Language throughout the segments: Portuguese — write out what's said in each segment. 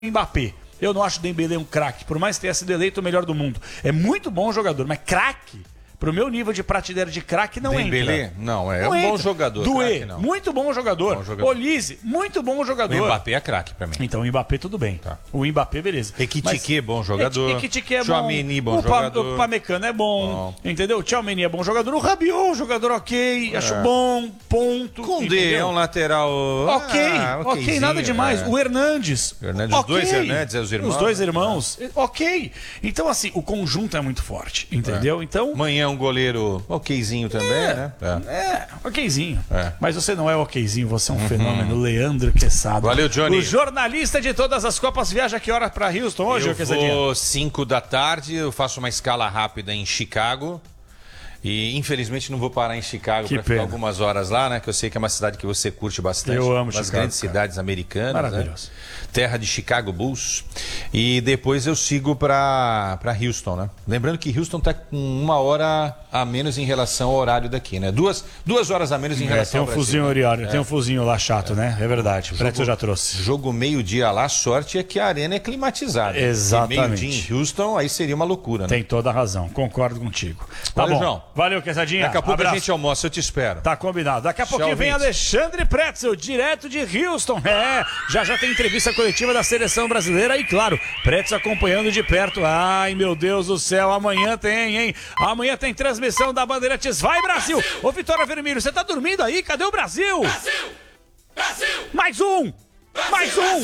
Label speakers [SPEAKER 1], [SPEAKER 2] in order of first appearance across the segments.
[SPEAKER 1] Mbappé. Eu não acho o Dembélé um craque, por mais que tenha sido eleito o melhor do mundo. É muito bom jogador, mas craque, pro meu nível de prateleira de craque, não
[SPEAKER 2] Dembélé,
[SPEAKER 1] entra.
[SPEAKER 2] Não, é
[SPEAKER 1] não
[SPEAKER 2] um
[SPEAKER 1] entra.
[SPEAKER 2] bom jogador.
[SPEAKER 1] Doué, muito bom jogador. Olise, muito bom jogador.
[SPEAKER 2] O Mbappé é craque pra mim.
[SPEAKER 1] Então o Mbappé tudo bem.
[SPEAKER 2] Tá.
[SPEAKER 1] O Mbappé, beleza.
[SPEAKER 2] Ekitike, bom jogador.
[SPEAKER 1] Ekitike é bom.
[SPEAKER 2] Tchouaméni, bom jogador.
[SPEAKER 1] O Pamecano é bom. Entendeu? O Tchouaméni é bom jogador. O Rabiot, jogador ok. Acho bom, ponto.
[SPEAKER 2] Koundé é um lateral...
[SPEAKER 1] Ok, nada demais. O Hernandes.
[SPEAKER 2] Os dois Hernandes, os irmãos.
[SPEAKER 1] Os dois irmãos. Ok. Então, assim, o conjunto é muito forte. Entendeu? Então...
[SPEAKER 2] Amanhã um goleiro okzinho também, né?
[SPEAKER 1] Okzinho. Mas você não é okzinho, você é um fenômeno. Leandro Quesada.
[SPEAKER 2] Valeu, Johnny.
[SPEAKER 1] O jornalista de todas as Copas viaja que hora pra Houston hoje,
[SPEAKER 2] Eu vou 5 da tarde, eu faço uma escala rápida em Chicago. E infelizmente não vou parar em Chicago para ficar algumas horas lá, né? Que eu sei que é uma cidade que você curte bastante.
[SPEAKER 1] Eu amo Chicago.
[SPEAKER 2] As grandes cidades americanas.
[SPEAKER 1] Maravilhoso.
[SPEAKER 2] Né? Terra de Chicago Bulls. E depois eu sigo para Houston, né? Lembrando que Houston tá com 1 hora a menos em relação ao horário daqui, né? 2 horas a menos em relação ao Brasil.
[SPEAKER 1] Tem um fuzinho lá chato, né? É verdade. O eu já trouxe.
[SPEAKER 2] Jogo meio-dia lá, sorte é que a arena é climatizada.
[SPEAKER 1] Exatamente.
[SPEAKER 2] Meio-dia em Houston, aí seria uma loucura, né?
[SPEAKER 1] Tem toda a razão. Concordo contigo. Tá
[SPEAKER 2] Valeu,
[SPEAKER 1] bom.
[SPEAKER 2] João.
[SPEAKER 1] Valeu, Quesadinha.
[SPEAKER 2] Daqui a pouco a gente almoça, eu te espero.
[SPEAKER 1] Tá combinado. Daqui a pouquinho vem Alexandre Pretzel, direto de Houston. Já tem entrevista coletiva da seleção brasileira e, claro, Pretzel acompanhando de perto. Ai, meu Deus do céu, amanhã tem, hein? Amanhã tem transmissão da Bandeirantes. Vai, Brasil! Ô, Vitória Vermelho, você tá dormindo aí? Cadê o Brasil? Brasil! Mais um! Mais um!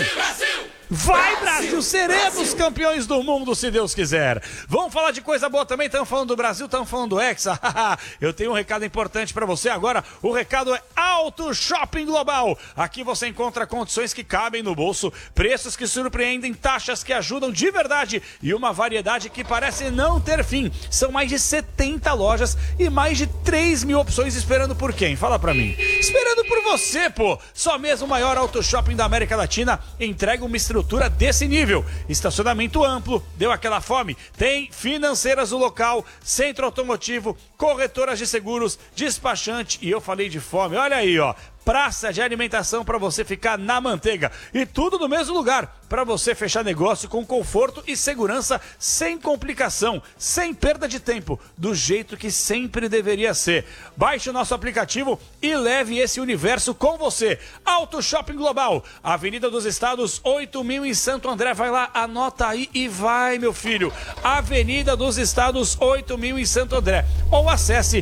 [SPEAKER 1] Vai, Brasil! Seremos campeões do mundo, se Deus quiser. Vamos falar de coisa boa também. Estamos falando do Brasil, estamos falando do Hexa. Eu tenho um recado importante para você agora. O recado é Auto Shopping Global. Aqui você encontra condições que cabem no bolso, preços que surpreendem, taxas que ajudam de verdade e uma variedade que parece não ter fim. São mais de 70 lojas e mais de 3 mil opções esperando por quem? Fala pra mim. Esperando por você, pô. Só mesmo o maior auto shopping da América Latina entrega uma estrutura desse nível. Estacionamento amplo, deu aquela fome? Tem financeiras no local, centro automotivo, corretoras de seguros, despachante, e eu falei de fome, olha aí, ó. Praça de alimentação para você ficar na manteiga. E tudo no mesmo lugar, para você fechar negócio com conforto e segurança, sem complicação, sem perda de tempo, do jeito que sempre deveria ser. Baixe o nosso aplicativo e leve esse universo com você. Auto Shopping Global, Avenida dos Estados, 8.000 em Santo André. Vai lá, anota aí e vai, meu filho. Avenida dos Estados, 8.000 em Santo André. Ou acesse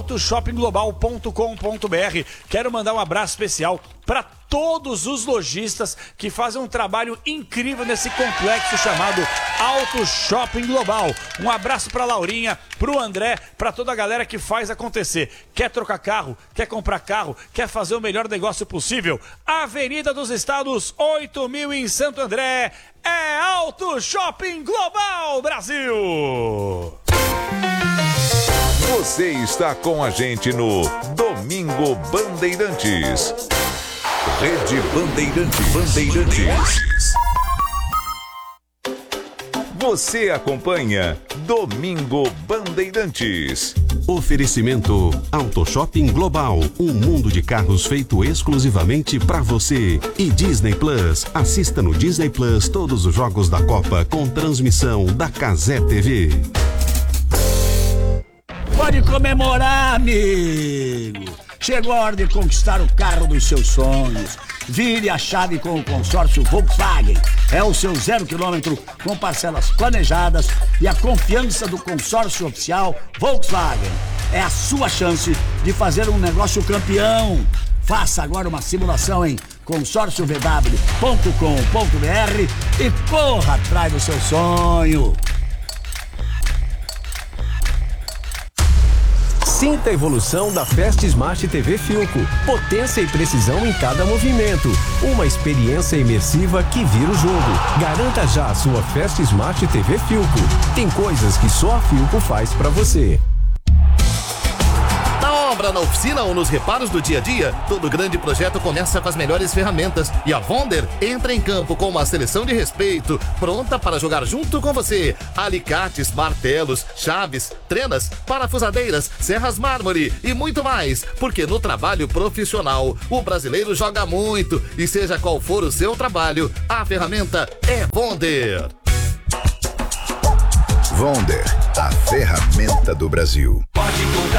[SPEAKER 1] autoshoppingglobal.com.br. Quero mandar um abraço especial para todos os lojistas que fazem um trabalho incrível nesse complexo chamado Auto Shopping Global. Um abraço para Laurinha, para o André, para toda a galera que faz acontecer. Quer trocar carro? Quer comprar carro? Quer fazer o melhor negócio possível? Avenida dos Estados, 8.000 em Santo André. É Auto Shopping Global, Brasil!
[SPEAKER 3] Você está com a gente no Domingo Bandeirantes. Rede Bandeirantes. Você acompanha Domingo Bandeirantes.
[SPEAKER 4] Oferecimento Auto Shopping Global, um mundo de carros feito exclusivamente para você. E Disney Plus, assista no Disney Plus todos os jogos da Copa com transmissão da Cazé TV.
[SPEAKER 5] Pode comemorar, amigo! Chegou a hora de conquistar o carro dos seus sonhos. Vire a chave com o consórcio Volkswagen. É o seu 0 km com parcelas planejadas e a confiança do consórcio oficial Volkswagen. É a sua chance de fazer um negócio campeão. Faça agora uma simulação em consórciovw.com.br e corra atrás do seu sonho.
[SPEAKER 6] Sinta a evolução da Fast Smart TV Philco. Potência e precisão em cada movimento. Uma experiência imersiva que vira o jogo. Garanta já a sua Fast Smart TV Philco. Tem coisas que só a Philco faz pra você.
[SPEAKER 7] obra, na oficina ou nos reparos do dia a dia, todo grande projeto começa com as melhores ferramentas. E a Wonder entra em campo com uma seleção de respeito, pronta para jogar junto com você. Alicates, martelos, chaves, trenas, parafusadeiras, serras mármore e muito mais. Porque no trabalho profissional, o brasileiro joga muito. E seja qual for o seu trabalho, a ferramenta é Wonder.
[SPEAKER 8] Wonder, a ferramenta do Brasil.
[SPEAKER 9] Pode contar